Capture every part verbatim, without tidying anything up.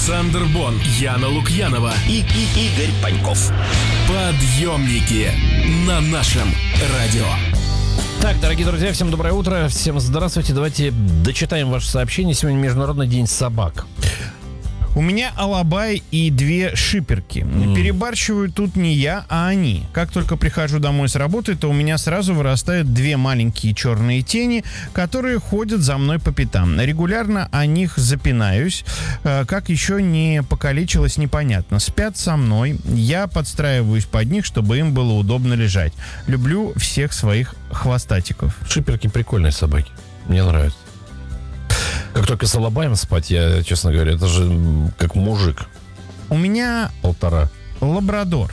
Александр Бон, Яна Лукьянова и, и Игорь Паньков. Подъемники на нашем радио. Так, дорогие друзья, всем доброе утро, всем здравствуйте. Давайте дочитаем ваше сообщение. Сегодня Международный день собак. У меня алабай и две шиперки. Mm. Перебарщиваю тут не я, а они. Как только прихожу домой с работы, то у меня сразу вырастают две маленькие черные тени, которые ходят за мной по пятам. Регулярно о них запинаюсь. Как еще не покалечилось, непонятно. Спят со мной. Я подстраиваюсь под них, чтобы им было удобно лежать. Люблю всех своих хвостатиков. Шиперки прикольные собаки. Мне нравятся. Как только с алабаем спать, я, честно говоря, это же как мужик. У меня полтора лабрадор.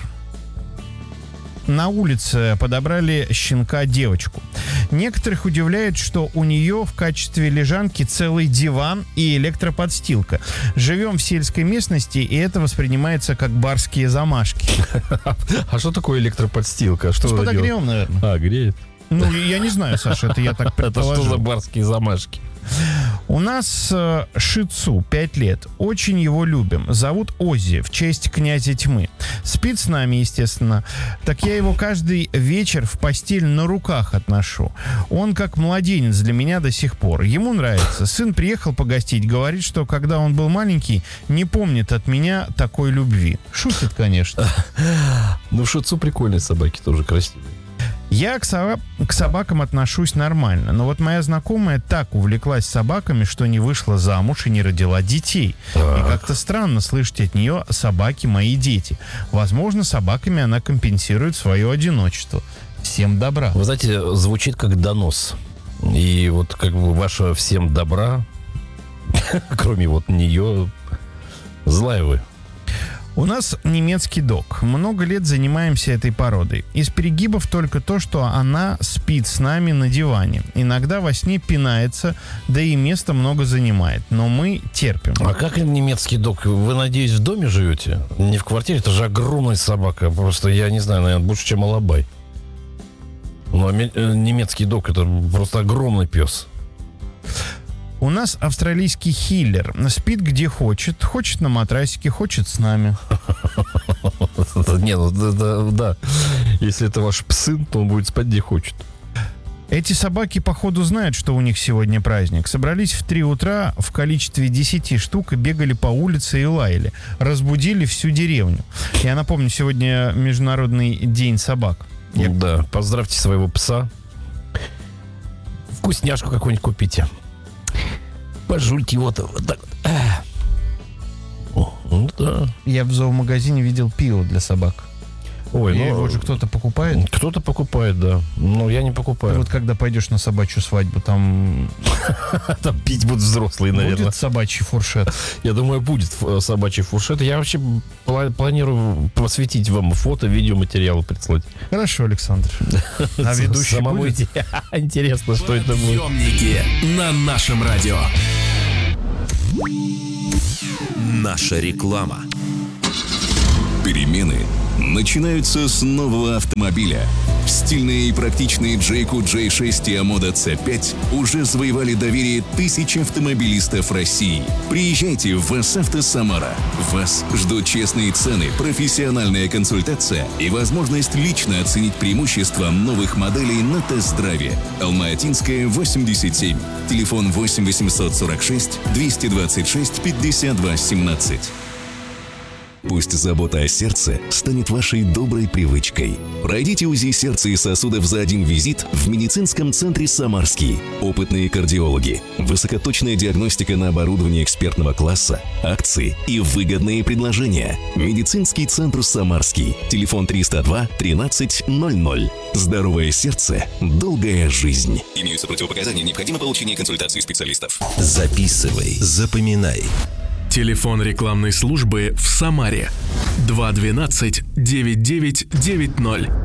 На улице подобрали щенка-девочку. Некоторых удивляет, что у нее в качестве лежанки целый диван и электроподстилка. Живем в сельской местности, и это воспринимается как барские замашки. А что такое электроподстилка? Что с подогревом, наверное. А, греет? Ну, я не знаю, Саша, это я так предположил. Это что за барские замашки? У нас э, шицу, пять лет. Очень его любим. Зовут Оззи, в честь князя тьмы. Спит с нами, естественно. Так я его каждый вечер в постель на руках отношу. Он как младенец для меня до сих пор. Ему нравится. Сын приехал погостить. Говорит, что когда он был маленький, не помнит от меня такой любви. Шутит, конечно. Ну, шицу прикольные собаки, тоже красивые. Я к, со- к собакам отношусь нормально, но вот моя знакомая так увлеклась собаками, что не вышла замуж и не родила детей. Так. И как-то странно слышать от нее «собаки мои дети». Возможно, собаками она компенсирует свое одиночество. Всем добра. Вы знаете, звучит как донос. И вот как бы ваше «всем добра», кроме вот нее, злая вы. У нас немецкий дог. Много лет занимаемся этой породой. Из перегибов только то, что она спит с нами на диване. Иногда во сне пинается, да и места много занимает. Но мы терпим. А как немецкий дог? Вы, надеюсь, в доме живете? Не в квартире? Это же огромная собака. Просто, я не знаю, наверное, больше, чем алабай. Но немецкий дог — это просто огромный пес. У нас австралийский хиллер. Спит где хочет. Хочет на матрасике, хочет с нами. Не, ну да. Если это ваш сын, то он будет спать где хочет. Эти собаки, походу, знают, что у них сегодня праздник. Собрались в три утра в количестве десяти штук и бегали по улице и лаяли. Разбудили всю деревню. Я напомню, сегодня Международный день собак. Я... Да, поздравьте своего пса. Вкусняшку какую-нибудь купите. Пожульте его вот так. Ну, да. Я в зоомагазине видел пиво для собак. Ой, ну, его же кто-то покупает? Кто-то покупает, да. Но я не покупаю. Ты вот когда пойдешь на собачью свадьбу, там... Там пить будут взрослые, наверное. Будет собачий фуршет? Я думаю, будет собачий фуршет. Я вообще планирую посвятить вам фото, видеоматериалы прислать. Хорошо, Александр. А ведущий будет? Интересно, что это будет. Подъемники на нашем радио. Наша реклама. Перемены начинаются с нового автомобиля. Стильные и практичные Джейко джей шесть и Амода си пять уже завоевали доверие тысяч автомобилистов России. Приезжайте в ВАЗ-Авто Самара. Вас ждут честные цены, профессиональная консультация и возможность лично оценить преимущества новых моделей на тест-драйве. Алма-Атинская, восемьдесят семь. Телефон восемь восемьсот сорок шесть двести двадцать шесть пятьдесят два семнадцать. Пусть забота о сердце станет вашей доброй привычкой. Пройдите УЗИ сердца и сосудов за один визит в медицинском центре «Самарский». Опытные кардиологи, высокоточная диагностика на оборудовании экспертного класса, акции и выгодные предложения. Медицинский центр «Самарский». Телефон триста два тринадцать ноль ноль. Здоровое сердце, долгая жизнь. Имеются противопоказания, необходимо получение консультации специалистов. Записывай, запоминай. Телефон рекламной службы в Самаре два двенадцать девять девять девять ноль.